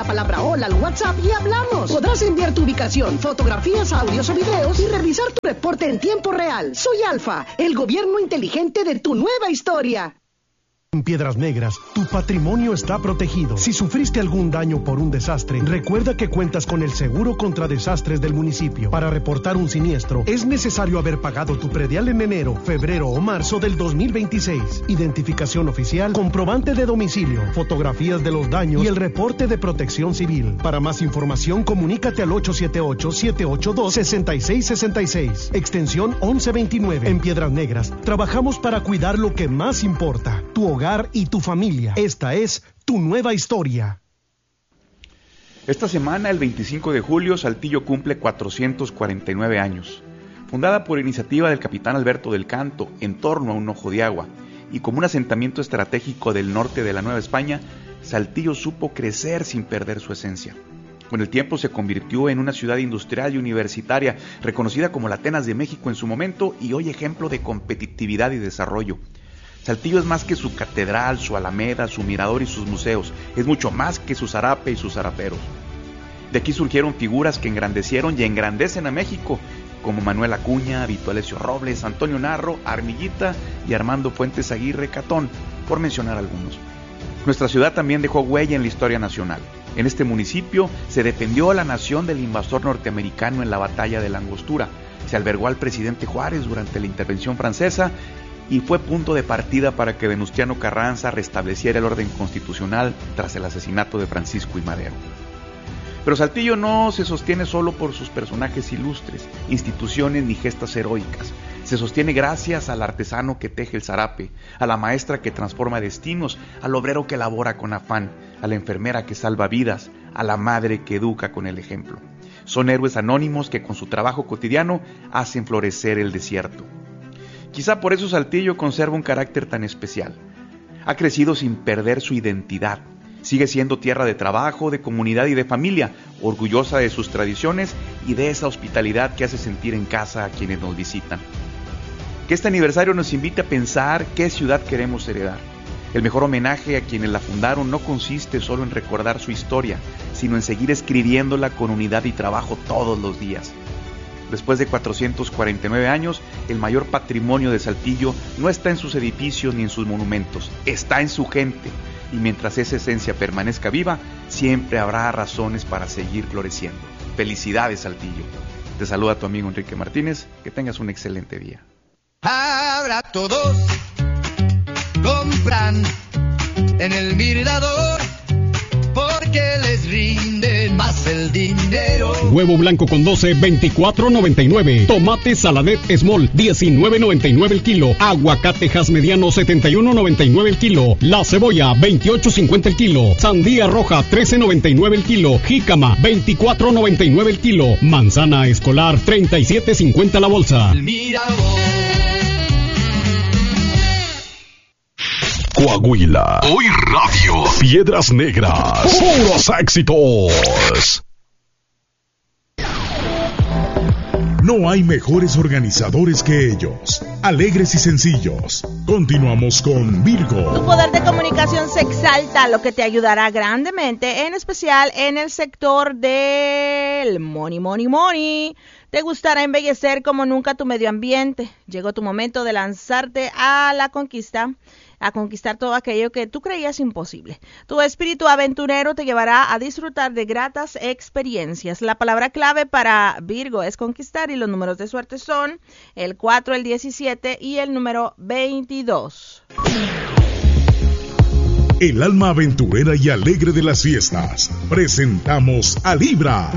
la palabra hola al WhatsApp y hablamos. Podrás enviar tu ubicación, fotografías, audios o videos y revisar tu reporte en tiempo real. Soy Alfa, el gobierno inteligente de tu nueva historia. En Piedras Negras, tu patrimonio está protegido. Si sufriste algún daño por un desastre, recuerda que cuentas con el seguro contra desastres del municipio. Para reportar un siniestro, es necesario haber pagado tu predial en enero, febrero o marzo del 2026. Identificación oficial, comprobante de domicilio, fotografías de los daños y el reporte de protección civil. Para más información, comunícate al 878-782-6666, extensión 1129. En Piedras Negras, trabajamos para cuidar lo que más importa, tu hogar y tu familia. Esta es tu nueva historia. Esta semana, el 25 de julio, Saltillo cumple 449 años. Fundada por iniciativa del capitán Alberto del Canto en torno a un ojo de agua y como un asentamiento estratégico del norte de la Nueva España, Saltillo supo crecer sin perder su esencia. Con el tiempo se convirtió en una ciudad industrial y universitaria, reconocida como la Atenas de México en su momento y hoy ejemplo de competitividad y desarrollo. Saltillo es más que su catedral, su alameda, su mirador y sus museos. Es mucho más que su zarape y sus zaraperos. De aquí surgieron figuras que engrandecieron y engrandecen a México, como Manuel Acuña, Vito Alessio Robles, Antonio Narro, Armillita y Armando Fuentes Aguirre Catón, por mencionar algunos. Nuestra ciudad también dejó huella en la historia nacional. En este municipio se defendió a la nación del invasor norteamericano en la batalla de la Angostura. Se albergó al presidente Juárez durante la intervención francesa y fue punto de partida para que Venustiano Carranza restableciera el orden constitucional tras el asesinato de Francisco I. Madero. Pero Saltillo no se sostiene solo por sus personajes ilustres, instituciones ni gestas heroicas. Se sostiene gracias al artesano que teje el zarape, a la maestra que transforma destinos, al obrero que labora con afán, a la enfermera que salva vidas, a la madre que educa con el ejemplo. Son héroes anónimos que con su trabajo cotidiano hacen florecer el desierto. Quizá por eso Saltillo conserva un carácter tan especial. Ha crecido sin perder su identidad. Sigue siendo tierra de trabajo, de comunidad y de familia, orgullosa de sus tradiciones y de esa hospitalidad que hace sentir en casa a quienes nos visitan. Que este aniversario nos invite a pensar qué ciudad queremos heredar. El mejor homenaje a quienes la fundaron no consiste solo en recordar su historia, sino en seguir escribiéndola con unidad y trabajo todos los días. Después de 449 años, el mayor patrimonio de Saltillo no está en sus edificios ni en sus monumentos, está en su gente. Y mientras esa esencia permanezca viva, siempre habrá razones para seguir floreciendo. Felicidades, Saltillo. Te saluda tu amigo Enrique Martínez. Que tengas un excelente día. Ahora todos compran en el Mirador porque les rinde más el dinero. Huevo blanco con 12, $24.99. Tomate Saladet Small, $19.99 el kilo. Aguacatejas mediano, $71.99 el kilo. La cebolla, $28.50 el kilo. Sandía roja, $13.99 el kilo. Jícama, $24.99 el kilo. Manzana escolar, $37.50 la bolsa. El Mirador. Coahuila. Hoy Radio. Piedras Negras. Puros éxitos. No hay mejores organizadores que ellos. Alegres y sencillos. Continuamos con Virgo. Tu poder de comunicación se exalta, lo que te ayudará grandemente, en especial en el sector del money. Te gustará embellecer como nunca tu medio ambiente. Llegó tu momento de lanzarte a la conquista, a conquistar todo aquello que tú creías imposible. Tu espíritu aventurero te llevará a disfrutar de gratas experiencias. La palabra clave para Virgo es conquistar y los números de suerte son el 4, el 17 y el número 22. El alma aventurera y alegre de las fiestas. Presentamos a Libra.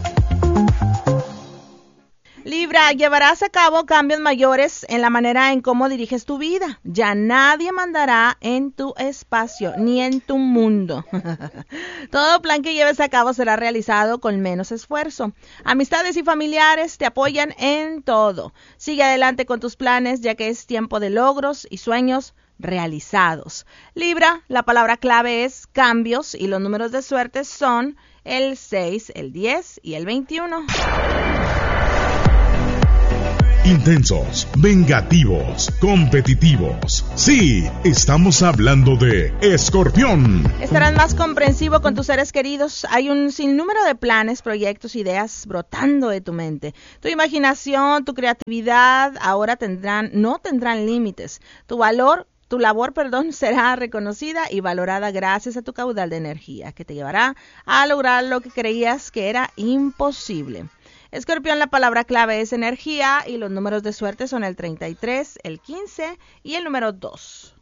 Libra, llevarás a cabo cambios mayores en la manera en cómo diriges tu vida. Ya nadie mandará en tu espacio ni en tu mundo. Todo plan que lleves a cabo será realizado con menos esfuerzo. Amistades y familiares te apoyan en todo. Sigue adelante con tus planes, ya que es tiempo de logros y sueños realizados. Libra, la palabra clave es cambios y los números de suerte son el 6, el 10 y el 21. intensos, vengativos, competitivos. Sí, estamos hablando de Escorpión. Estarás más comprensivo con tus seres queridos. Hay un sinnúmero de planes, proyectos, ideas brotando de tu mente. Tu imaginación, tu creatividad ahora no tendrán límites. Tu labor, será reconocida y valorada gracias a tu caudal de energía, que te llevará a lograr lo que creías que era imposible. Escorpión, la palabra clave es energía y los números de suerte son el 33, el 15 y el número 2.